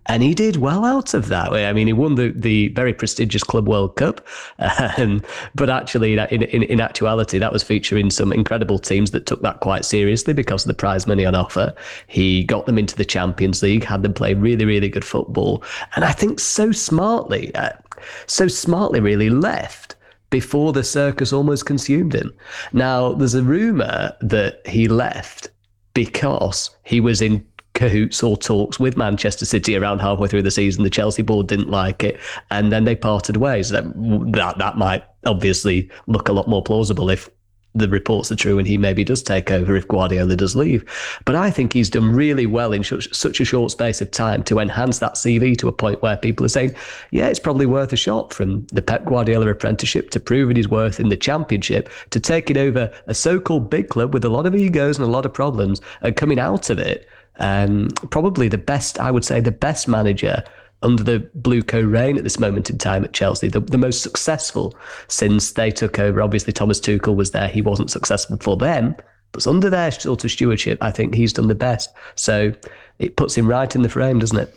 And he did well out of that. I mean, he won the very prestigious Club World Cup, but actually, in actuality, that was featuring some incredible teams that took that quite seriously because of the prize money on offer. He got them into the Champions League, had them play really, really good football, and I think so smartly really left before the circus almost consumed him. Now, there's a rumour that he left because he was in cahoots or talks with Manchester City around halfway through the season. The Chelsea board didn't like it, and then they parted ways. That might obviously look a lot more plausible if the reports are true and he maybe does take over if Guardiola does leave. But I think he's done really well in such a short space of time to enhance that CV to a point where people are saying, yeah, it's probably worth a shot, from the Pep Guardiola apprenticeship to proving his worth in the Championship to taking over a so-called big club with a lot of egos and a lot of problems and coming out of it. Probably the best manager under the Blueco reign at this moment in time at Chelsea, the most successful since they took over. Obviously, Thomas Tuchel was there. He wasn't successful for them, but under their sort of stewardship, I think he's done the best. So it puts him right in the frame, doesn't it?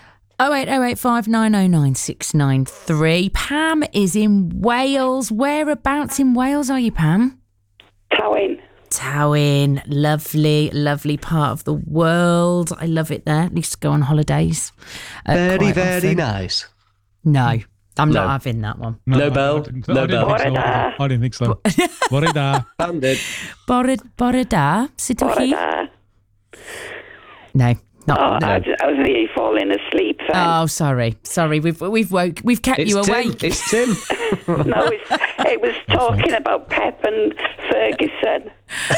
08085909693. Pam is in Wales. Whereabouts in Wales are you, Pam? Towyn, lovely, lovely part of the world. I love it there. I used to go on holidays. Very, very nice. No, I'm not having that one. No bell. No bell. I didn't think so. Boreda. Banded. Boreda. Situhi. No. No. I was really falling asleep then. Oh, sorry. We've kept you awake. It's Tim. No, it was talking about Pep and Ferguson.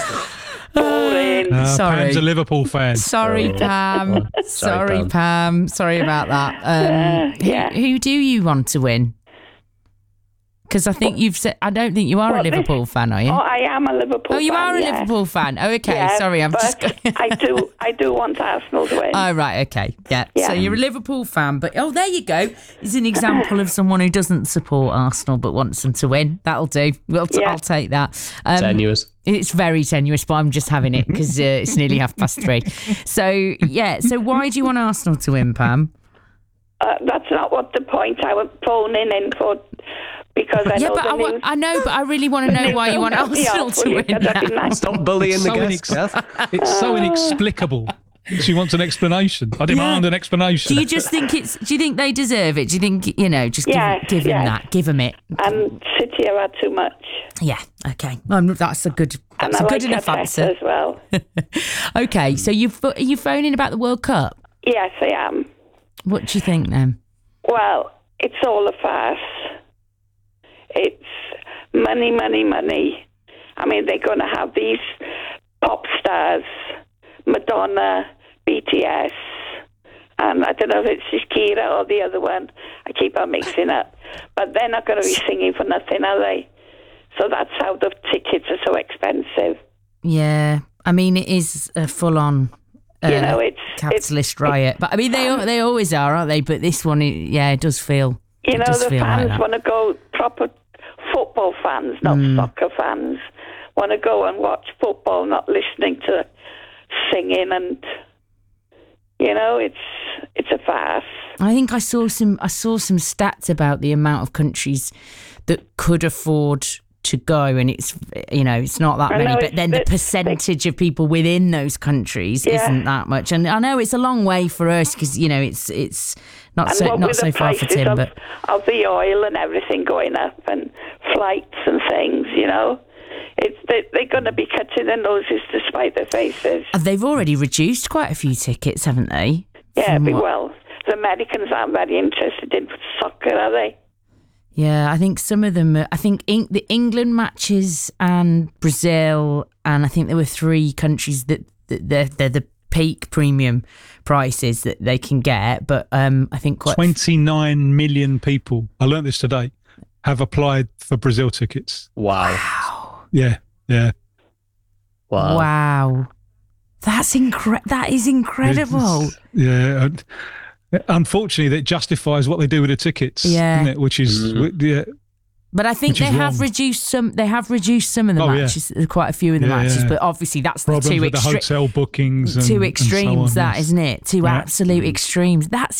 Boring. Sorry. Pam's a Liverpool fan. Sorry, Pam. Sorry, Pam. Sorry about that. Who do you want to win? Because I think you've said, I don't think you are a Liverpool fan, are you? Oh, I am a Liverpool fan. Oh, you are a Liverpool fan. Oh, okay. Yeah, sorry, I'm just. I do want Arsenal to win. Oh, right. Okay. Yeah. So you're a Liverpool fan, but there you go. It's an example of someone who doesn't support Arsenal but wants them to win. That'll do. I'll take that. Tenuous. It's very tenuous, but I'm just having it because it's nearly 3:30. So So why do you want Arsenal to win, Pam? That's not what the point I was phoning in for. Because I know but I really want to know why you want Arsenal to win now. Stop bullying the guests. It's so inexplicable. She wants an explanation. I demand an explanation. Do you just think do you think they deserve it? Do you think, just give him that? Give him it. And City have had too much. Yeah, okay. That's a good enough answer as well. Okay, so are you phoning about the World Cup? Yes, I am. What do you think then? Well, it's all a farce. It's money, money, money. I mean, they're going to have these pop stars, Madonna, BTS, and I don't know if it's Shakira or the other one. I keep on mixing up. But they're not going to be singing for nothing, are they? So that's how the tickets are so expensive. Yeah. I mean, it is a full-on capitalist riot. But I mean, they always are, aren't they? But this one, it does feel... the fans want to go, proper football fans, not soccer fans, want to go and watch football, not listening to singing, and it's a farce. I think I saw some stats about the amount of countries that could afford to go, and it's not that many, but then the percentage of people within those countries isn't that much. And I know it's a long way for us because it's not so far for Tim, but of the oil and everything going up and flights and things, they're going to be cutting their noses to spite their faces. They've already reduced quite a few tickets, haven't they? Yeah, well, the Americans aren't very interested in soccer, are they? Yeah, I think some of them. I think the England matches and Brazil, and I think there were 3 countries that they're the peak premium prices that they can get. But I think 29 million people, I learnt this today, have applied for Brazil tickets. Wow. Yeah. Wow. That is incredible. Unfortunately, that justifies what they do with the tickets, isn't it? Which is, But I think they have reduced some. They have reduced some of the matches. Yeah. Quite a few of the matches, but obviously that's problems the with the hotel bookings. Two extremes, and so on, isn't it? Two absolute extremes. That's